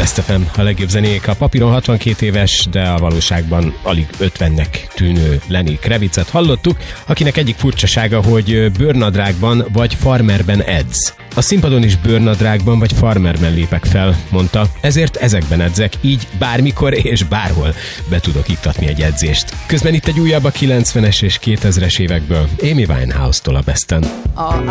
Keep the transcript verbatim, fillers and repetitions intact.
Best ef em, a legjobb zenék. A papíron hatvankét éves, de a valóságban alig ötvennek tűnő Lenny Kravitzet hallottuk, akinek egyik furcsasága, hogy bőrnadrágban vagy farmerben edz. A színpadon is bőrnadrágban vagy farmerben lépek fel, mondta, ezért ezekben edzek, így bármikor és bárhol be tudok iktatni egy edzést. Közben itt egy újabb a kilencvenes és kétezres évekből, Amy Winehouse-tól a Besten. All